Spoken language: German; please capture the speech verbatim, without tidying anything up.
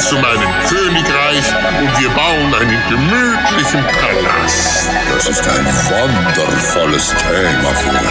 zu meinem Königreich und wir bauen einen gemütlichen Palast. Das ist ein wundervolles Thema für